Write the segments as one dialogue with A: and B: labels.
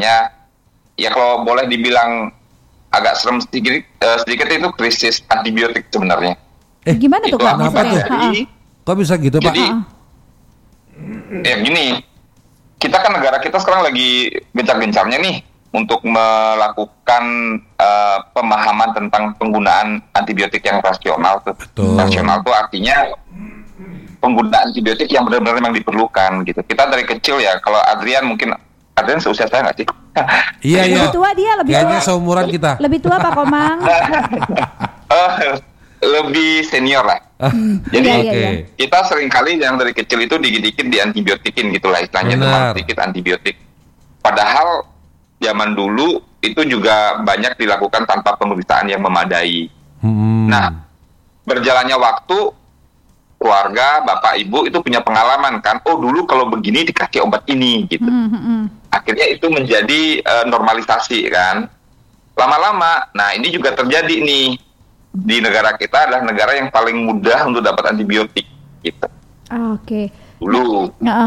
A: istilahnya ya kalau boleh dibilang agak serem sedikit itu krisis antibiotik sebenarnya.
B: Gimana tuh Kak?
C: Kenapa tuh? Kok bisa gitu Pak?
A: Jadi ya gini, kita kan negara kita sekarang lagi gencar-gencarnya nih untuk melakukan pemahaman tentang penggunaan antibiotik yang rasional tuh.
C: Betul.
A: Rasional tuh artinya penggunaan antibiotik yang benar-benar memang diperlukan gitu. Kita dari kecil ya, kalau Adrian seusia saya nggak sih?
C: Iya.
B: Lebih tua dia, lebih
C: Kayaknya
B: tua.
C: seumuran kita.
B: Lebih tua Pak Komang.
A: Lebih senior lah. Jadi
B: Iya.
A: kita seringkali yang dari kecil itu dikit-dikit diantibiotikin gitu lah istilahnya,
C: Benar.
A: demam sedikit antibiotik. Padahal zaman dulu itu juga banyak dilakukan tanpa pemeriksaan yang memadai. Nah, berjalannya waktu, keluarga, bapak, ibu itu punya pengalaman kan, oh dulu kalau begini dikasih obat ini gitu. Akhirnya itu menjadi normalisasi kan. Lama-lama, nah ini juga terjadi nih. Di negara kita adalah negara yang paling mudah untuk dapat antibiotik gitu.
B: Oke.
A: Dulu.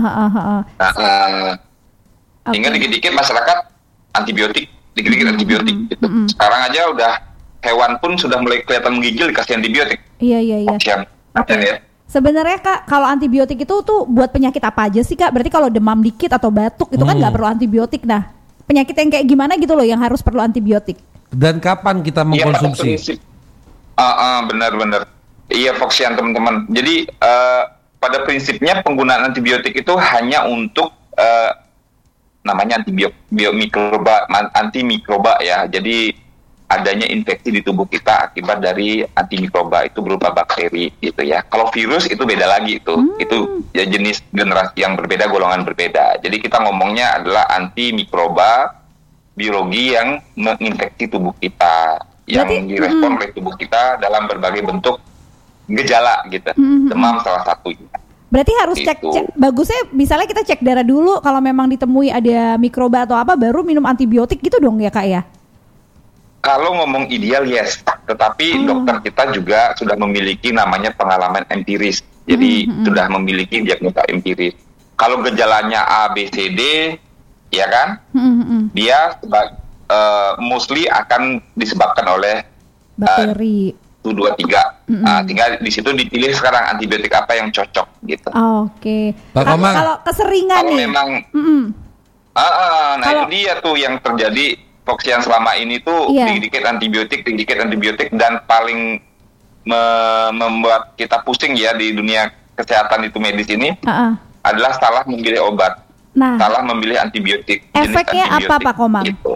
A: Sehingga dikit-dikit masyarakat antibiotik, dikit-dikit antibiotik gitu. Sekarang aja udah hewan pun sudah mulai kelihatan menggigil dikasih antibiotik.
B: Iya.
A: Oke. Ya.
B: Sebenarnya Kak, kalau antibiotik itu tuh buat penyakit apa aja sih Kak? Berarti kalau demam dikit atau batuk itu kan nggak perlu antibiotik. Nah, penyakit yang kayak gimana gitu loh yang harus perlu antibiotik?
C: Dan kapan kita mengkonsumsi?
A: Benar. Iya, Foxian teman-teman. Jadi pada prinsipnya penggunaan antibiotik itu hanya untuk namanya antimikroba ya. Jadi adanya infeksi di tubuh kita akibat dari antimikroba itu berupa bakteri gitu ya. Kalau virus itu beda lagi itu ya jenis generasi yang berbeda, golongan berbeda. Jadi kita ngomongnya adalah antimikroba biologi yang menginfeksi tubuh kita, yang direspon oleh tubuh kita dalam berbagai bentuk gejala gitu. Demam salah satunya.
B: Berarti harus cek, bagusnya misalnya kita cek darah dulu, kalau memang ditemui ada mikroba atau apa baru minum antibiotik gitu dong ya Kak ya?
A: Kalau ngomong ideal yes, tetapi dokter kita juga sudah memiliki namanya pengalaman empiris. Jadi sudah memiliki diagnosa empiris. Kalau gejalanya A, B, C, D, ya kan? Dia mostly akan disebabkan oleh
B: bakteri
A: 1, 2, 3. Tinggal di situ dipilih sekarang antibiotik apa yang cocok gitu.
B: Oke.
C: Kalau
B: keseringan
A: kalau
B: nih.
A: memang itu dia tuh yang terjadi Foxian selama ini tuh dikit antibiotik dan paling membuat kita pusing ya di dunia kesehatan itu medis ini adalah salah memilih obat. Salah memilih antibiotik.
B: Efeknya
A: jenis antibiotik,
B: apa Pak Komang?
A: Gitu.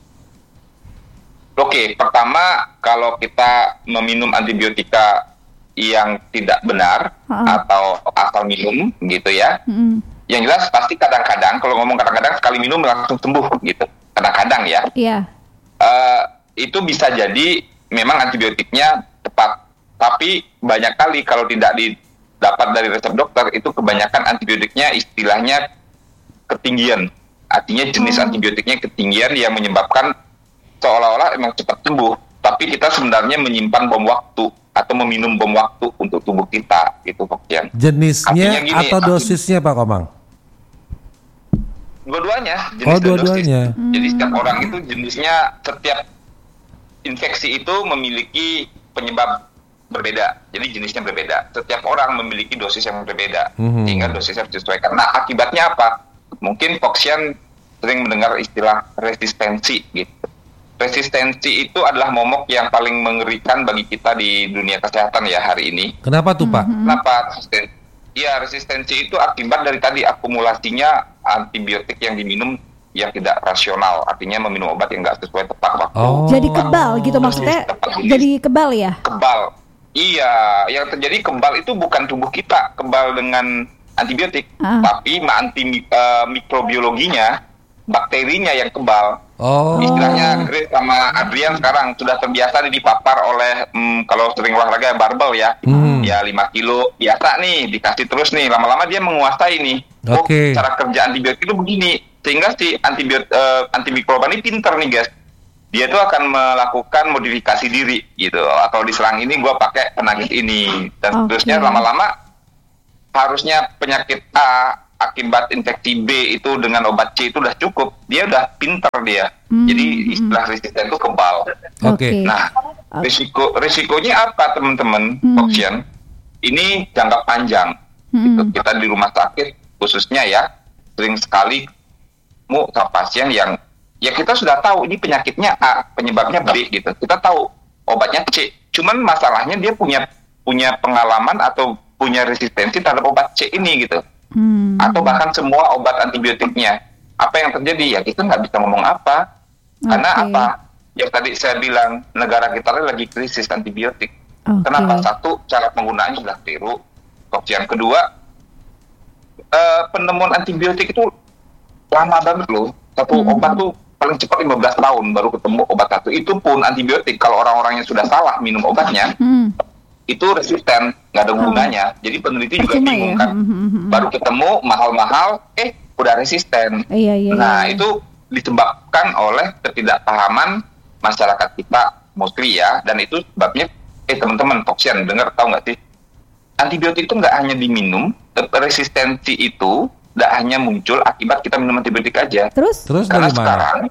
A: Oke, pertama kalau kita meminum antibiotika yang tidak benar atau asal minum gitu ya, yang jelas pasti kadang-kadang, kalau ngomong kadang-kadang sekali minum langsung sembuh gitu, kadang-kadang ya. Itu bisa jadi memang antibiotiknya tepat, tapi banyak kali kalau tidak didapat dari resep dokter itu kebanyakan antibiotiknya istilahnya ketinggian, artinya jenis antibiotiknya ketinggian yang menyebabkan seolah-olah emang cepat sembuh, tapi kita sebenarnya menyimpan bom waktu atau meminum bom waktu untuk tubuh kita, gitu Foxian.
C: Jenisnya gini, atau dosisnya Pak Komang?
A: Dua-duanya.
C: Dua-duanya.
A: Jadi setiap orang itu jenisnya, setiap infeksi itu memiliki penyebab berbeda. Jadi jenisnya berbeda. Setiap orang memiliki dosis yang berbeda, sehingga dosisnya disesuaikan. Nah, akibatnya apa? Mungkin Foxian sering mendengar istilah resistensi gitu. Resistensi itu adalah momok yang paling mengerikan bagi kita di dunia kesehatan ya hari ini.
C: Kenapa tuh Pak?
A: Kenapa resistensi? Ya, resistensi itu akibat dari tadi akumulasinya antibiotik yang diminum yang tidak rasional, artinya meminum obat yang nggak sesuai tepat waktu.
B: Jadi kebal gitu maksudnya? Jadi kebal ya?
A: Kebal. Iya, yang terjadi kebal itu bukan tubuh kita kebal dengan antibiotik, tapi mikrobiologinya, bakterinya yang kebal. Istilahnya Grace sama Adrian sekarang sudah terbiasa dipapar oleh kalau sering olahraga barbel ya, ya 5 kilo biasa nih dikasih terus nih, lama-lama dia menguasai nih. Cara kerja antibiotik itu begini, sehingga si antimikroba ini pinter nih guys. Dia tuh akan melakukan modifikasi diri gitu, atau diserang ini gue pakai penagih ini dan seterusnya. Lama-lama harusnya penyakit A akibat infeksi B itu dengan obat C itu udah cukup, dia udah pinter dia. Jadi istilah resisten itu kebal.
C: Oke.
A: Nah, risikonya apa teman-teman? Option ini jangka panjang. Gitu. Kita di rumah sakit khususnya ya sering sekali pasien yang ya kita sudah tahu ini penyakitnya A, penyebabnya B gitu. Kita tahu obatnya C. Cuman masalahnya dia punya pengalaman atau punya resistensi terhadap obat C ini gitu. Atau bahkan semua obat antibiotiknya. Apa yang terjadi? Ya kita nggak bisa ngomong apa. Karena apa? Yang tadi saya bilang, negara kita lagi krisis antibiotik. Kenapa? Satu, cara penggunaannya sudah keliru. Yang kedua, penemuan antibiotik itu lama banget loh. Satu obat tuh paling cepat 15 tahun baru ketemu obat satu. Itu pun antibiotik. Kalau orang-orang yang sudah salah minum obatnya, itu resisten, nggak ada gunanya. Jadi peneliti juga bingung kan. Baru ketemu mahal-mahal, udah resisten. Nah itu disebabkan oleh ketidakpahaman masyarakat kita mostly ya. Dan itu sebabnya, teman-teman Foxian dengar tahu nggak sih? Antibiotik itu nggak hanya diminum, resistensi itu nggak hanya muncul akibat kita minum antibiotik aja.
B: Terus
A: karena sekarang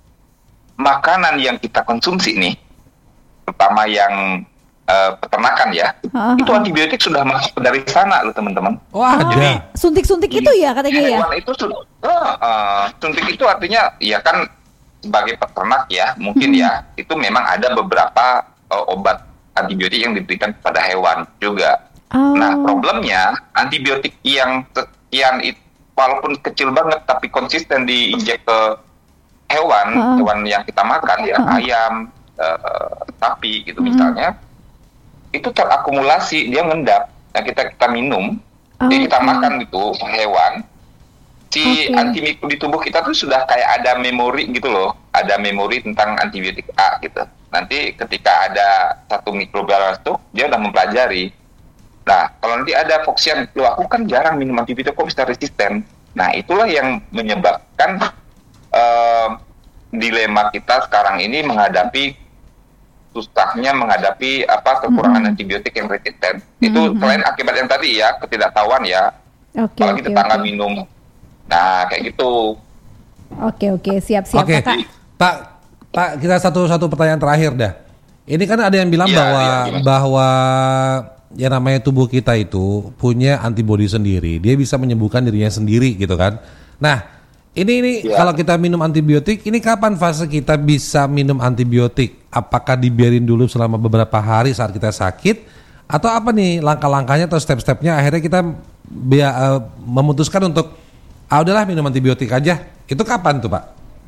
A: makanan yang kita konsumsi nih, terutama yang peternakan ya, itu antibiotik sudah masuk dari sana loh teman-teman.
B: Jadi suntik-suntik itu ya katanya ya.
A: Hewan itu suntik itu artinya ya kan sebagai peternak ya mungkin ya itu memang ada beberapa obat antibiotik yang diberikan kepada hewan juga. Nah problemnya antibiotik yang sekian itu walaupun kecil banget tapi konsisten diinjek ke hewan yang kita makan ya ayam, sapi gitu misalnya. Itu terakumulasi, dia ngendap. Nah kita minum, jadi kita makan itu hewan, si antimikrob di tubuh kita tuh sudah kayak ada memori gitu loh, ada memori tentang antibiotik A gitu. Nanti ketika ada satu mikroba masuk, dia udah mempelajari. Nah kalau nanti ada Foxian, aku kan jarang minum antibiotik kok bisa resisten. Nah itulah yang menyebabkan dilema kita sekarang ini susahnya menghadapi kekurangan antibiotik yang resisten. Itu selain akibat yang tadi ya, ketidaktahuan ya. Apalagi tetangga minum. Nah, kayak gitu.
B: Oke, siap-siap
C: Pak, kita satu pertanyaan terakhir dah. Ini kan ada yang bilang bahwa ya namanya tubuh kita itu punya antibodi sendiri. Dia bisa menyembuhkan dirinya sendiri gitu kan. Nah, ini kalau kita minum antibiotik, ini kapan fase kita bisa minum antibiotik? Apakah dibiarin dulu selama beberapa hari saat kita sakit? Atau apa nih langkah-langkahnya atau step-stepnya akhirnya kita memutuskan untuk udahlah minum antibiotik aja. Itu kapan tuh Pak?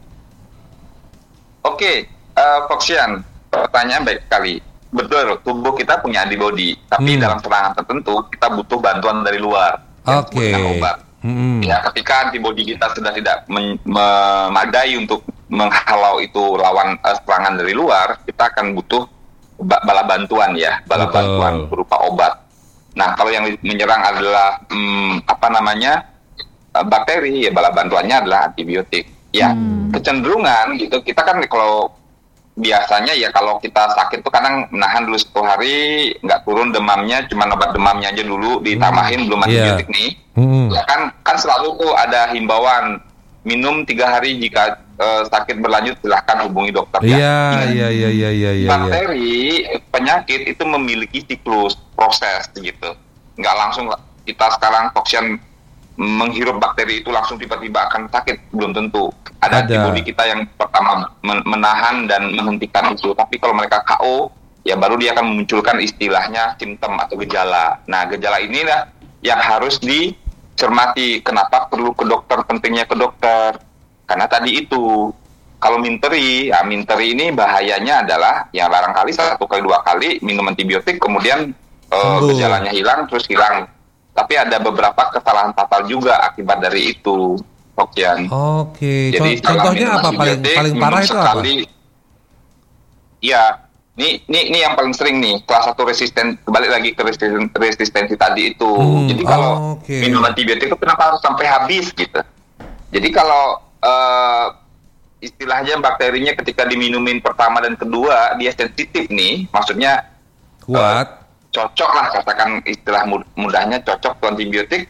A: Oke, Foxian, pertanyaan baik sekali. Betul, tubuh kita punya antibodi. Tapi dalam serangan tertentu kita butuh bantuan dari luar. Dengan obat. Ya, ketika antibodi kita sudah tidak memadai untuk menghalau itu lawan serangan dari luar, kita akan butuh bala bantuan bantuan berupa obat. Nah, kalau yang menyerang adalah bakteri, ya bala bantuannya adalah antibiotik. Ya, kecenderungan gitu kita kan kalau biasanya ya kalau kita sakit tuh kadang menahan dulu 1 hari nggak turun demamnya, cuma obat demamnya aja dulu ditambahin belum antibiotik nih. Ya kan selalu tuh ada himbauan minum 3 hari jika sakit berlanjut silahkan hubungi dokter.
C: Iya.
A: Bakteri penyakit itu memiliki siklus proses gitu. Nggak langsung kita sekarang Foxian menghirup bakteri itu langsung tiba-tiba akan sakit, belum tentu. Ada antibodi kita yang pertama menahan dan menghentikan itu, tapi kalau mereka KO, ya baru dia akan memunculkan istilahnya simptom atau gejala. Nah, gejala inilah yang harus dicermati. Kenapa perlu ke dokter, pentingnya ke dokter? Karena tadi itu, kalau minteri ini bahayanya adalah yang barangkali 1 kali 2 kali minum antibiotik, kemudian gejalanya hilang, terus hilang. Tapi ada beberapa kesalahan fatal juga akibat dari itu, Foxian.
C: Oke.
A: Jadi
C: contohnya apa paling parah itu apa?
A: Iya, ini yang paling sering nih. Salah satu kembali lagi ke resistensi tadi itu. Jadi kalau minum antibiotik itu kenapa harus sampai habis gitu? Jadi kalau istilahnya bakterinya ketika diminumin pertama dan kedua dia sensitif nih, maksudnya
C: kuat.
A: Cocok lah, katakan istilah mudahnya cocok ke antibiotik,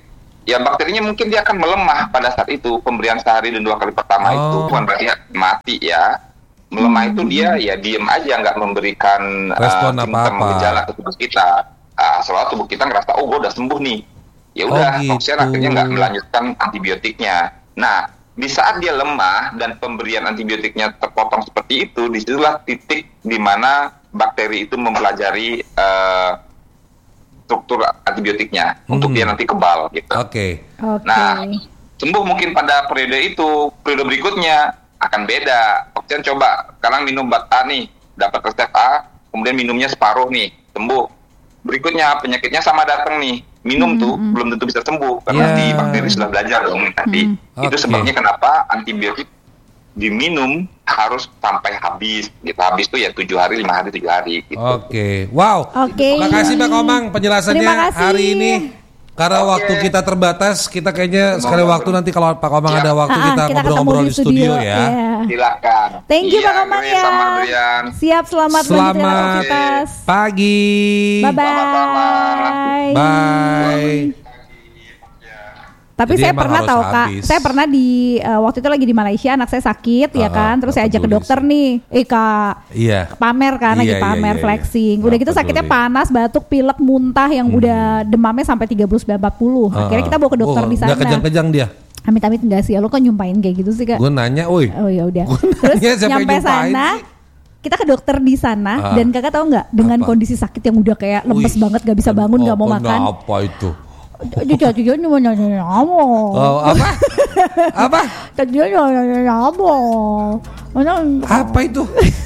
A: ya bakterinya mungkin dia akan melemah pada saat itu. Pemberian sehari dan 2 kali pertama itu bukan berarti mati ya. Melemah itu dia ya diem aja, nggak memberikan
C: respon apa-apa,
A: gejala ke tubuh kita. Setelah tubuh kita ngerasa gue udah sembuh nih, ya udah pasien akhirnya nggak melanjutkan antibiotiknya. Nah, di saat dia lemah dan pemberian antibiotiknya terpotong seperti itu, disitulah titik di mana bakteri itu mempelajari struktur antibiotiknya untuk dia nanti kebal gitu.
C: Oke.
A: Nah, sembuh mungkin pada periode itu, periode berikutnya akan beda. Pasien coba sekarang minum obat A nih, dapat resep A, kemudian minumnya separuh nih, sembuh. Berikutnya penyakitnya sama datang nih, minum tuh belum tentu bisa sembuh karena di bakteri sudah belajar dong tadi. Itu sebabnya kenapa antibiotik diminum harus sampai habis. Gitu. Habis tuh ya 7 hari, 5 hari, 3 hari. Gitu.
C: Oke, wow. Terima kasih Pak Komang penjelasannya hari ini. Karena waktu kita terbatas, kita kayaknya sekali waktu nanti kalau Pak Komang ada waktu kita ngobrol-ngobrol di studio ya.
A: Silakan.
B: Thank you Pak Komang ya. Siap, selamat
C: pagi.
B: Bye-bye.
C: Bye.
B: Tapi saya pernah tahu Kak, saya pernah di waktu itu lagi di Malaysia, anak saya sakit ya kan, terus saya ajak ke dokter nih, Kak, pamer kan, lagi pamer flexing, udah gitu sakitnya panas, batuk, pilek, muntah yang udah demamnya sampai 39-40, akhirnya kita bawa ke dokter di sana.
C: Udah kejang-kejang dia.
B: Amit-amit enggak sih, lo kok nyumpain kayak gitu sih Kak?
C: Gue nanya, woi.
B: Oh ya udah. Terus nyampe sana, kita ke dokter di sana dan Kakak tahu nggak, dengan kondisi sakit yang udah kayak lemes banget, gak bisa bangun, gak mau makan.
C: Apa itu?
B: Dia cuma nanya apa?
C: Apa?
B: Dia nanya apa?
C: Apa itu?